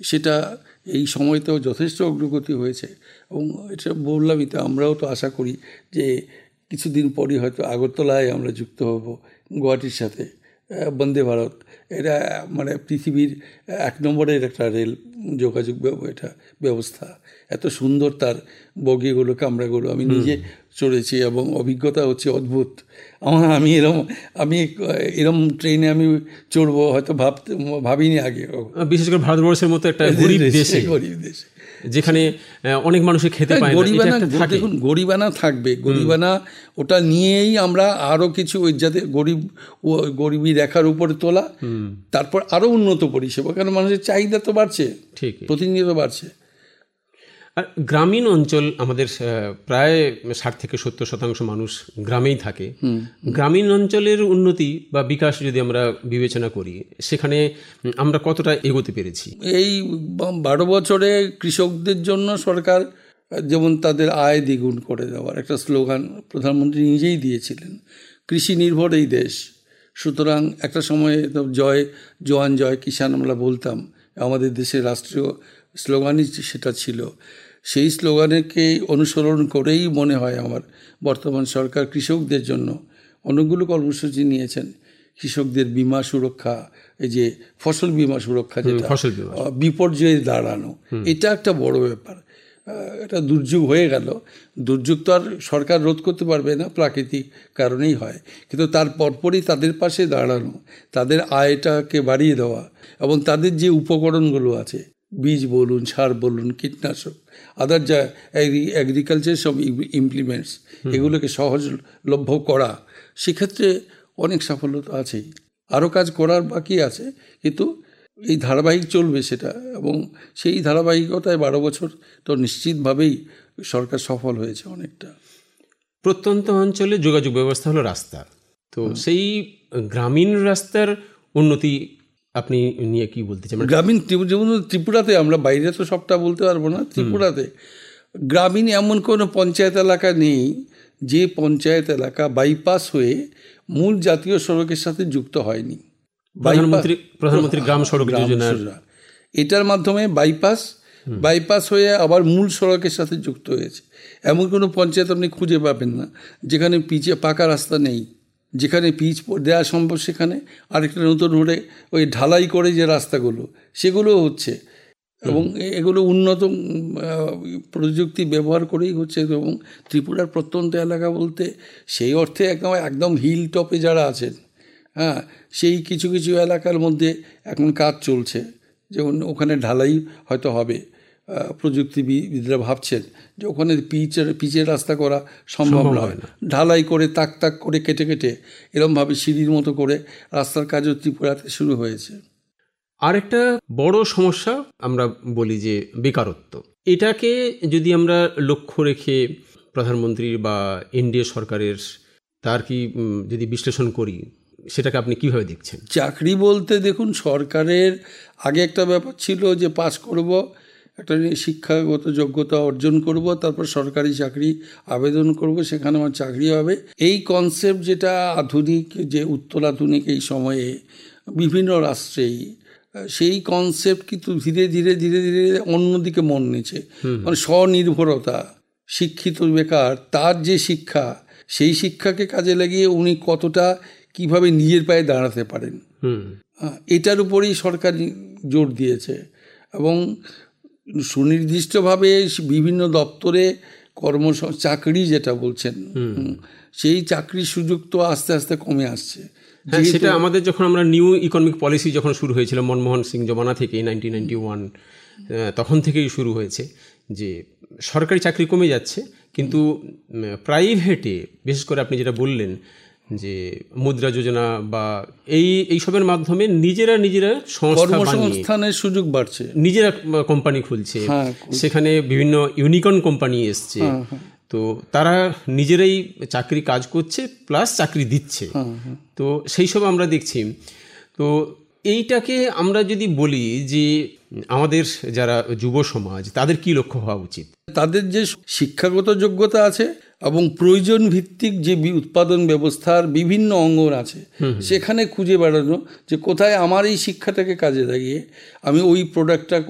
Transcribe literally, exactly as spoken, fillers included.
সেটা এই সময়তেও যথেষ্ট অগ্রগতি হয়েছে। এবং এটা বললামই তো, আমরাও তো আশা করি যে কিছুদিন পরই হয়তো আগরতলায় আমরা যুক্ত হব গুয়াহাটির সাথে। বন্দে ভারত এটা মানে পৃথিবীর এক নম্বরের একটা রেল যোগাযোগ এটা ব্যবস্থা। এত সুন্দর তার বগিগুলো, কামরাগুলো আমি নিজে চড়েছি এবং অভিজ্ঞতা হচ্ছে অদ্ভুত। আমার আমি এরম আমি এরম ট্রেনে আমি চড়বো হয়তো ভাবতে ভাবিনি আগে, বিশেষ করে ভারতবর্ষের মতো একটা গরিব দেশে, গরিব দেশে যেখানে অনেক মানুষের খেতে পায় না। গরিবানা দেখুন, গরিবানা থাকবে, গরিবানা ওটা নিয়েই আমরা আরো কিছু ওই যাতে গরিব গরিবী রেখার উপরে তোলা, তারপর আরো উন্নত পরিষেবা, কারণ মানুষের চাহিদা তো বাড়ছে, ঠিক প্রতিনিয়ত বাড়ছে। আর গ্রামীণ অঞ্চল আমাদের প্রায় ষাট থেকে সত্তর শতাংশ মানুষ গ্রামেই থাকে। গ্রামীণ অঞ্চলের উন্নতি বা বিকাশ যদি আমরা বিবেচনা করি, সেখানে আমরা কতটা এগোতে পেরেছি? এই বারো বছরে কৃষকদের জন্য সরকার যেমন তাদের আয় দ্বিগুণ করে দেওয়ার একটা স্লোগান প্রধানমন্ত্রী নিজেই দিয়েছিলেন, কৃষি নির্ভর এই দেশ। সুতরাং একটা সময়ে তো জয় জওয়ান জয় কিষাণ আমরা বলতাম, আমাদের দেশের রাষ্ট্রীয় স্লোগানই সেটা ছিল। সেই স্লোগানকে অনুসরণ করেই মনে হয় আমার বর্তমান সরকার কৃষকদের জন্য অনেকগুলো কর্মসূচি নিয়েছেন। কৃষকদের বিমা সুরক্ষা, এই যে ফসল বিমা সুরক্ষা, যেটা বিপর্যয়ে দাঁড়ানো, এটা একটা বড় ব্যাপার। এটা দুর্যোগ হয়ে গেল, দুর্যোগ তো আর সরকার রোধ করতে পারবে না, প্রাকৃতিক কারণেই হয়, কিন্তু তার পরপরই তাদের পাশে দাঁড়ানো, তাদের আয়টাকে বাড়িয়ে দেওয়া এবং তাদের যে উপকরণগুলো আছে, বীজ বলুন, সার বলুন, কীটনাশক, আদার যা এগ্রিকালচার সব ইমপ্লিমেন্টস, এগুলোকে সহজলভ্য করা, সেক্ষেত্রে অনেক সাফল্য তো আছেই। আরও কাজ করার বাকি আছে, কিন্তু এই ধারাবাহিক চলবে সেটা, এবং সেই ধারাবাহিকতায় বারো বছর তো নিশ্চিতভাবেই সরকার সফল হয়েছে অনেকটা। প্রত্যন্ত অঞ্চলে যোগাযোগ ব্যবস্থা হলো রাস্তা, তো সেই গ্রামীণ রাস্তার উন্নতি আপনি নিয়ে কি বলতে চান? গ্রামীণ যেমন ত্রিপুরাতে, আমরা বাইরে তো সবটা বলতে পারবো না, ত্রিপুরাতে গ্রামীণ এমন কোনো পঞ্চায়েত এলাকা নেই যে পঞ্চায়েত এলাকা বাইপাস হয়ে মূল জাতীয় সড়কের সাথে যুক্ত হয়নি। প্রধানমন্ত্রী প্রধানমন্ত্রী গ্রাম সড়ক যোজনা, এটার মাধ্যমে বাইপাস বাইপাস হয়ে আবার মূল সড়কের সাথে যুক্ত হয়েছে। এমন কোনো পঞ্চায়েত আপনি খুঁজে পাবেন না যেখানে পিচে পাকা রাস্তা নেই। যেখানে পিচ দেওয়া সম্ভব সেখানে আরেকটা নতুন রোডে ওই ঢালাই করে যে রাস্তাগুলো, সেগুলো হচ্ছে, এবং এগুলো উন্নত প্রযুক্তি ব্যবহার করেই হচ্ছে। এবং ত্রিপুরার প্রত্যন্ত এলাকা বলতে সেই অর্থে একদম একদম হিল টপে যারা আছেন, হ্যাঁ, সেই কিছু কিছু এলাকার মধ্যে এখন কাজ চলছে, যেমন ওখানে ঢালাই হয়তো হবে। প্রযুক্তিবিদরা ভাবছেন যে ওখানে পিচের পিচের রাস্তা করা সম্ভব নয়, ঢালাই করে তাক তাক করে কেটে কেটে এরমভাবে সিঁড়ির মতো করে রাস্তার কাজও ত্রিপুরাতে শুরু হয়েছে। আরেকটা বড় সমস্যা আমরা বলি যে বেকারত্ব। এটাকে যদি আমরা লক্ষ্য রেখে প্রধানমন্ত্রীর বা এনডিএ সরকারের তার কি যদি বিশ্লেষণ করি, সেটাকে আপনি কিভাবে দেখছেন? চাকরি বলতে দেখুন, সরকারের আগে একটা ব্যাপার ছিল যে পাস করব, একটা শিক্ষাগত যোগ্যতা অর্জন করব, তারপর সরকারি চাকরি আবেদন করব, সেখানে আমার চাকরি হবে। এই কনসেপ্ট যেটা আধুনিক, যে উত্তরাধুনিক এই সময়ে বিভিন্ন রাষ্ট্রেই, সেই কনসেপ্ট কিন্তু ধীরে ধীরে ধীরে ধীরে অন্যদিকে মন নিচ্ছে। মানে স্বনির্ভরতা, শিক্ষিত বেকার, তার যে শিক্ষা, সেই শিক্ষাকে কাজে লাগিয়ে উনি কতটা কিভাবে নিজের পায়ে দাঁড়াতে পারেন, এটার উপরেই সরকার জোর দিয়েছে। এবং সুনির্দিষ্টভাবে বিভিন্ন দপ্তরে কর্ম চাকরি যেটা বলছেন, সেই চাকরির সুযোগ তো আস্তে আস্তে কমে আসছে। সেটা আমাদের যখন আমরা নিউ ইকোনমিক পলিসি যখন শুরু হয়েছিল মনমোহন সিং জমানা থেকে নাইনটিন নাইনটি ওয়ান, তখন থেকেই শুরু হয়েছে যে সরকারি চাকরি কমে যাচ্ছে, কিন্তু প্রাইভেটে বিশেষ করে আপনি যেটা বললেন যে মুদ্রা যোজনা বা এই এইসবের মাধ্যমে নিজেরা নিজেরা কর্মসংস্থানের সুযোগ বাড়ছে, নিজেরা কোম্পানি খুলছে, সেখানে বিভিন্ন ইউনিকর্ন কোম্পানি এসছে, তো তারা নিজেরাই চাকরি কাজ করছে প্লাস চাকরি দিচ্ছে। তো সেই সব আমরা দেখছি। তো এইটাকে আমরা যদি বলি যে আমাদের যারা যুব সমাজ, তাদের কি লক্ষ্য হওয়া উচিত? তাদের যে শিক্ষাগত যোগ্যতা আছে এবং প্রয়োজন ভিত্তিক যে উৎপাদন ব্যবস্থার বিভিন্ন অঙ্গন আছে, সেখানে খুঁজে বেড়ানো যে কোথায় আমার এই শিক্ষাটাকে কাজে লাগিয়ে আমি ওই প্রোডাক্টটা